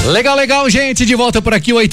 Legal, gente, de volta por aqui,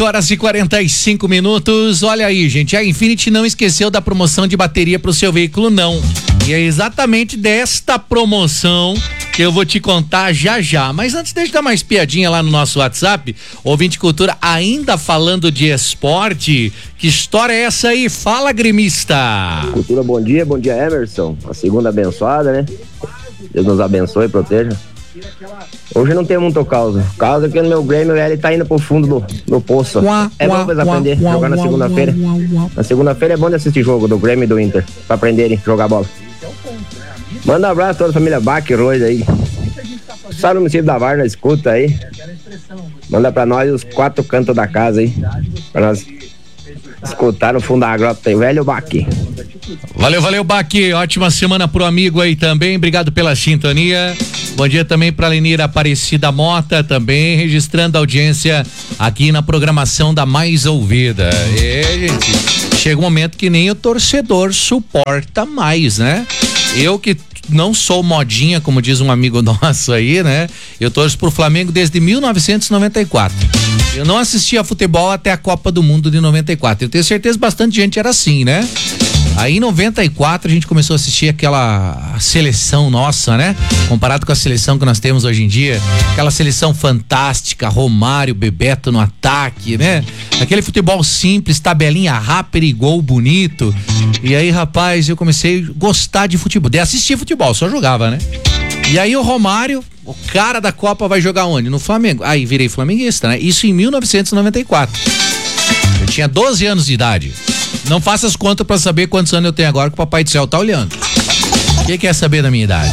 8h45. Olha aí, gente, a Infinity não esqueceu da promoção de bateria pro seu veículo, não. E é exatamente desta promoção que eu vou te contar já. Mas antes, deixa eu dar mais piadinha lá no nosso WhatsApp. Ouvinte Cultura, ainda falando de esporte, que história é essa aí? Fala, gremista. Cultura, bom dia Emerson. A segunda abençoada, né? Deus nos abençoe e proteja. Hoje não tem muito causa. Causa que no meu Grêmio ele tá indo pro fundo do poço. É bom pra aprender a jogar na segunda-feira. Na segunda-feira é bom de assistir jogo do Grêmio e do Inter, pra aprenderem a jogar bola. Manda um abraço a toda a família Bach e Royce aí. Só no município da Varna, escuta aí. Manda pra nós os 4 cantos da casa aí, pra nós escutar no fundo da grota aí, velho Bach. Valeu, Bach. Ótima semana pro amigo aí também. Obrigado pela sintonia. Bom dia também pra Lenira Aparecida Mota, também registrando a audiência aqui na programação da Mais Ouvida. Gente, chega um momento que nem o torcedor suporta mais, né? Eu que não sou modinha, como diz um amigo nosso aí, né? Eu torço pro Flamengo desde 1994. Eu não assistia futebol até a Copa do Mundo de 94. Eu tenho certeza que bastante gente era assim, né? Aí em 94 a gente começou a assistir aquela seleção nossa, né? Comparado com a seleção que nós temos hoje em dia, aquela seleção fantástica, Romário, Bebeto no ataque, né? Aquele futebol simples, tabelinha rápida e gol bonito. E aí, rapaz, eu comecei a gostar de futebol, de assistir futebol, só jogava, né? E aí o Romário, o cara da Copa, vai jogar onde? No Flamengo. Aí virei flamenguista, né? Isso em 1994. Eu tinha 12 anos de idade. Não faça as contas pra saber quantos anos eu tenho agora, que o Papai do Céu tá olhando. Quem quer saber da minha idade?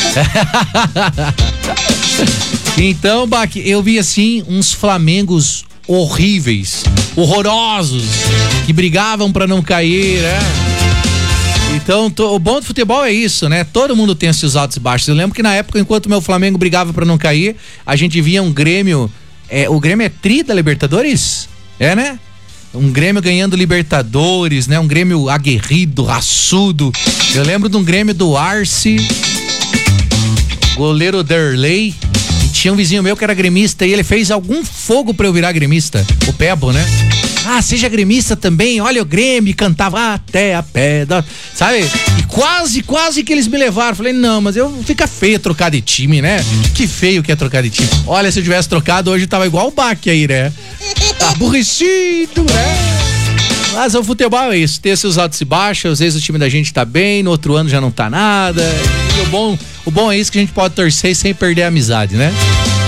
Então, Bach, eu vi assim uns Flamengos horríveis, horrorosos, que brigavam pra não cair, né? Então, o bom do futebol é isso, né? Todo mundo tem esses altos e baixos. Eu lembro que na época, enquanto o meu Flamengo brigava pra não cair, a gente via um Grêmio, o Grêmio é tri da Libertadores? É, né? Um Grêmio ganhando Libertadores, né? Um Grêmio aguerrido, raçudo. Eu lembro de um Grêmio do Arce, goleiro Derlei, e tinha um vizinho meu que era gremista e ele fez algum fogo pra eu virar gremista, o Pebo, né? Ah, seja gremista também, olha o Grêmio, cantava até a pedra, sabe? E quase que eles me levaram. Falei, não, mas fica feio trocar de time, né? Que feio que é trocar de time. Olha, se eu tivesse trocado hoje tava igual o Bach aí, né? Aborrecido, né? Mas o futebol é isso, ter seus altos e baixos. Às vezes o time da gente tá bem, no outro ano já não tá nada. E o bom é isso, que a gente pode torcer sem perder a amizade, né?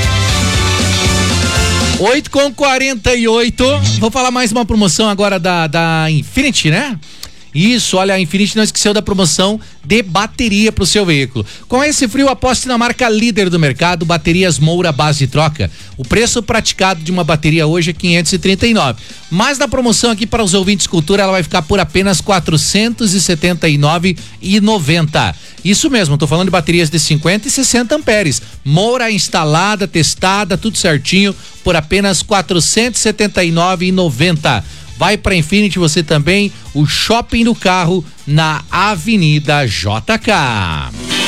8h48. Vou falar mais uma promoção agora da Infinity, né? Isso, olha, a Infinity não esqueceu da promoção de bateria para o seu veículo. Com esse frio, aposte na marca líder do mercado, Baterias Moura Base de Troca. O preço praticado de uma bateria hoje é R$539. Mas na promoção aqui para os ouvintes Cultura, ela vai ficar por apenas R$479,90. Isso mesmo, estou falando de baterias de 50 e 60 amperes. Moura instalada, testada, tudo certinho, por apenas R$479,90. Vai pra Infinity você também, o shopping do carro na Avenida JK.